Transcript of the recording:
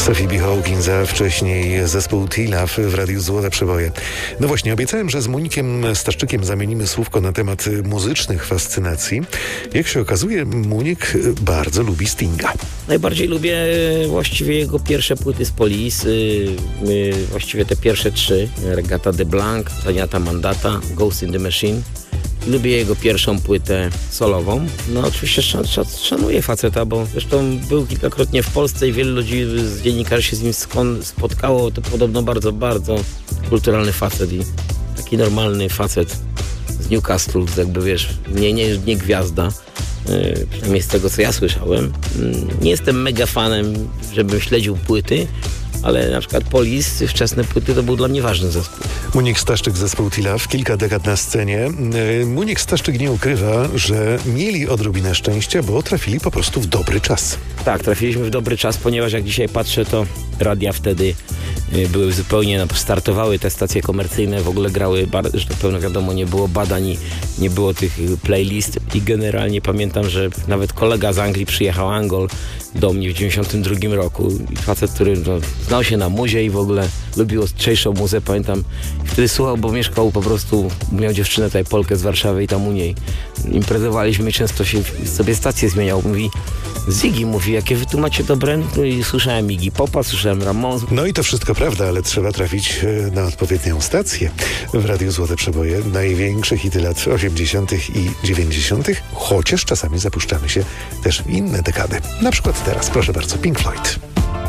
Sophie B. Hawkins, a wcześniej zespół T-Love w Radiu Złote Przeboje. No właśnie, obiecałem, że z Munikiem Staszczykiem zamienimy słówko na temat muzycznych fascynacji. Jak się okazuje, Munik bardzo lubi Stinga. Najbardziej lubię właściwie jego pierwsze płyty z Police, właściwie te pierwsze 3, Regatta de Blanc, Zaniata Mandata, Ghost in the Machine. Lubię jego pierwszą płytę solową. No oczywiście szanuję faceta, bo zresztą był kilkakrotnie w Polsce i wielu ludzi z dziennikarzy się z nim spotkało. To podobno bardzo, bardzo kulturalny facet i taki normalny facet z Newcastle, jakby wiesz, nie gwiazda. Przynajmniej z tego, co ja słyszałem. Nie jestem mega fanem, żebym śledził płyty, ale na przykład Police, wczesne płyty, to był dla mnie ważny zespół. Munik Staszczyk, zespół T-Love, kilka dekad na scenie. Munik Staszczyk nie ukrywa, że mieli odrobinę szczęścia, bo trafili po prostu w dobry czas. Tak, trafiliśmy w dobry czas, ponieważ jak dzisiaj patrzę, to radia wtedy były zupełnie, startowały te stacje komercyjne, w ogóle grały, że to pewno wiadomo, nie było badań, nie było tych playlist i generalnie pamiętam, że nawet kolega z Anglii przyjechał, Angol, do mnie w 92 roku i facet, który znał się na muzie i w ogóle lubił ostrzejszą muzę, pamiętam, wtedy słuchał, bo mieszkał po prostu, miał dziewczynę tutaj, Polkę z Warszawy i tam u niej imprezowaliśmy i często się sobie stację zmieniał. Mówi, Ziggy, mówi, jakie wy tu macie dobre? No i słyszałem Iggy Popa, słyszałem Ramones. No i to wszystko prawda, ale trzeba trafić na odpowiednią stację. W Radiu Złote Przeboje największe hity lat 80. i 90., chociaż czasami zapuszczamy się też w inne dekady. Na przykład teraz, proszę bardzo, Pink Floyd.